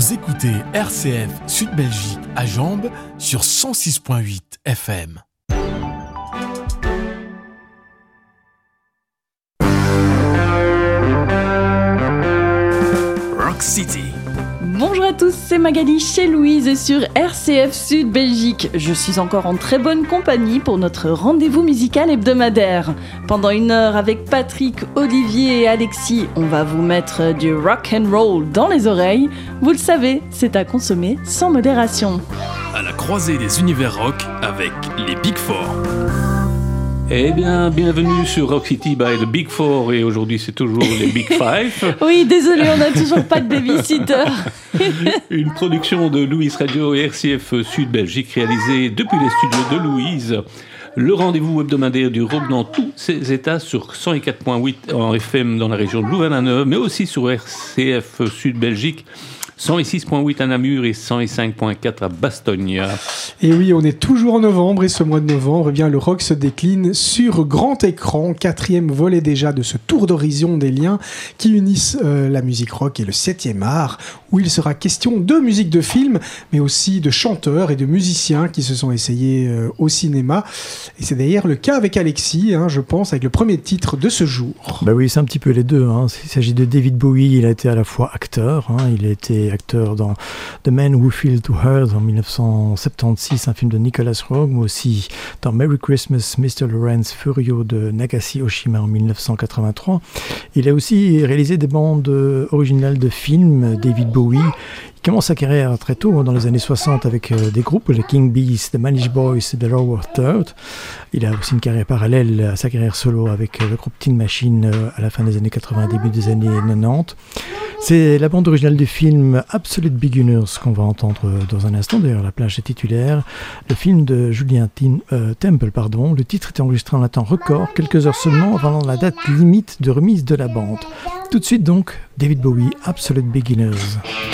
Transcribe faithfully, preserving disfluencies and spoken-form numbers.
Vous écoutez R C F Sud Belgique à Jambes sur cent six virgule huit F M. Rock City. Bonjour à tous, c'est Magali chez Louise sur R C F Sud Belgique. Je suis encore en très bonne compagnie pour notre rendez-vous musical hebdomadaire. Pendant une heure avec Patrick, Olivier et Alexis, on va vous mettre du rock and roll dans les oreilles. Vous le savez, c'est à consommer sans modération. À la croisée des univers rock avec les Big Four. Eh bien, bienvenue sur Rock City by the Big Four, et aujourd'hui c'est toujours les Big Five. Oui, désolé, on n'a toujours pas de babysitter. Une production de Louise Radio et R C F Sud Belgique réalisée depuis les studios de Louise. Le rendez-vous hebdomadaire du rock dans tous ses états sur cent quatre virgule huit en F M dans la région de Louvain-la-Neuve, mais aussi sur R C F Sud Belgique, cent six virgule huit à Namur et cent cinq virgule quatre à Bastogne. Et oui, on est toujours en novembre, et ce mois de novembre, eh bien, le rock se décline sur grand écran. Quatrième volet déjà de ce tour d'horizon des liens qui unissent euh, la musique rock et le septième art, où il sera question de musique de film, mais aussi de chanteurs et de musiciens qui se sont essayés euh, au cinéma. Et c'est d'ailleurs le cas avec Alexis, hein, je pense, avec le premier titre de ce jour. Bah oui, c'est un petit peu les deux. Hein. Il s'agit de David Bowie. Il a été à la fois acteur, hein, il a été acteur dans The Man Who Fell to Earth en dix-neuf cent soixante-seize, un film de Nicholas Roeg, mais aussi dans Merry Christmas, Mister Lawrence Furio de Nagashi Oshima en dix-neuf cent quatre-vingt-trois. Il a aussi réalisé des bandes originales de films. David Bowie, il commence sa carrière très tôt, dans les années soixante, avec euh, des groupes, les King Bees, The Manish Boys et The Lower Third. Il a aussi une carrière parallèle à sa carrière solo avec euh, le groupe Tin Machine euh, à la fin des années quatre-vingts, début des années quatre-vingt-dix. C'est la bande originale du film Absolute Beginners qu'on va entendre dans un instant, d'ailleurs la plage est titulaire. Le film de Julien Tin, euh, Temple, pardon. Le titre était enregistré en un temps record, quelques heures seulement avant la date limite de remise de la bande. Tout de suite donc, David Bowie, Absolute Beginners.